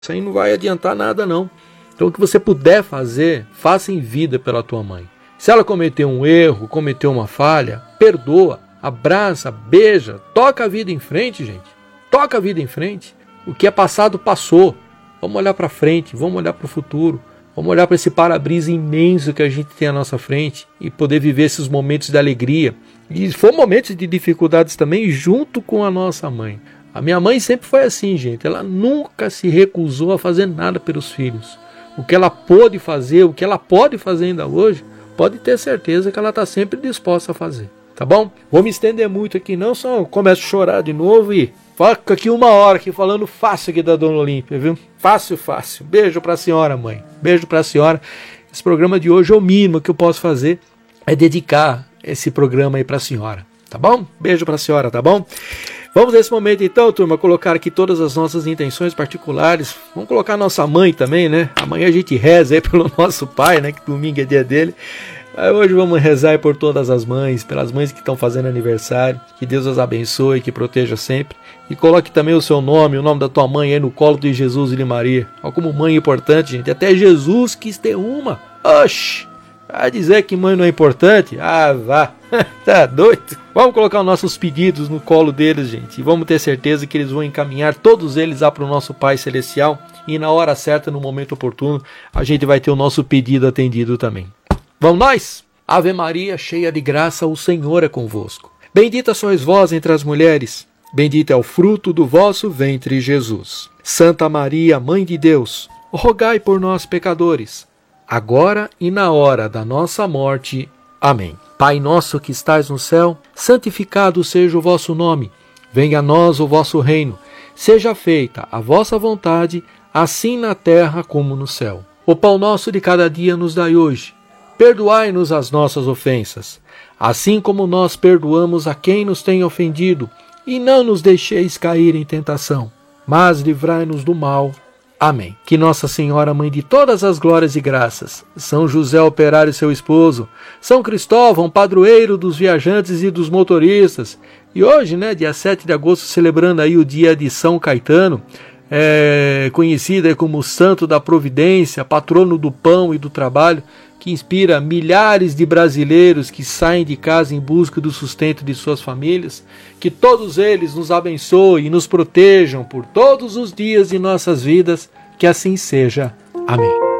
Isso aí não vai adiantar nada não. Então o que você puder fazer, faça em vida pela tua mãe. Se ela cometeu um erro, cometeu uma falha, perdoa, abraça, beija, toca a vida em frente, gente. Toca a vida em frente. O que é passado, passou. Vamos olhar para frente, vamos olhar para o futuro. Vamos olhar para esse para-brisa imenso que a gente tem à nossa frente e poder viver esses momentos de alegria. E foram momentos de dificuldades também junto com a nossa mãe. A minha mãe sempre foi assim, gente. Ela nunca se recusou a fazer nada pelos filhos. O que ela pôde fazer, o que ela pode fazer ainda hoje, pode ter certeza que ela está sempre disposta a fazer. Tá bom? Vou me estender muito aqui não, só começo a chorar de novo e fico aqui 1 hora aqui falando fácil aqui da Dona Olímpia, viu? Fácil, fácil. Beijo pra senhora, mãe. Beijo pra senhora. Esse programa de hoje é o mínimo que eu posso fazer, é dedicar esse programa aí pra senhora. Tá bom? Beijo pra senhora, tá bom? Vamos nesse momento então, turma, colocar aqui todas as nossas intenções particulares. Vamos colocar a nossa mãe também, né? Amanhã a gente reza aí pelo nosso pai, né? Que domingo é dia dele. Hoje vamos rezar por todas as mães, pelas mães que estão fazendo aniversário. Que Deus as abençoe, que proteja sempre. E coloque também o seu nome, o nome da tua mãe aí no colo de Jesus e de Maria. Olha como mãe é importante, gente. Até Jesus quis ter uma. Oxi! Vai dizer que mãe não é importante? Ah, vá! Tá doido? Vamos colocar os nossos pedidos no colo deles, gente. E vamos ter certeza que eles vão encaminhar todos eles lá para o nosso Pai Celestial. E na hora certa, no momento oportuno, a gente vai ter o nosso pedido atendido também. Vamos nós? Ave Maria, cheia de graça, o Senhor é convosco. Bendita sois vós entre as mulheres. Bendito é o fruto do vosso ventre, Jesus. Santa Maria, Mãe de Deus, rogai por nós, pecadores, agora e na hora da nossa morte. Amém. Pai nosso que estais no céu, santificado seja o vosso nome. Venha a nós o vosso reino. Seja feita a vossa vontade, assim na terra como no céu. O pão nosso de cada dia nos dai hoje. Perdoai-nos as nossas ofensas, assim como nós perdoamos a quem nos tem ofendido. E não nos deixeis cair em tentação, mas livrai-nos do mal. Amém. Que Nossa Senhora, Mãe de todas as glórias e graças, São José Operário, seu esposo, São Cristóvão, padroeiro dos viajantes e dos motoristas, e hoje, né, dia 7 de agosto, celebrando aí o dia de São Caetano, conhecida como Santo da Providência, patrono do pão e do trabalho, que inspira milhares de brasileiros que saem de casa em busca do sustento de suas famílias. Que todos eles nos abençoem e nos protejam por todos os dias de nossas vidas. Que assim seja. Amém.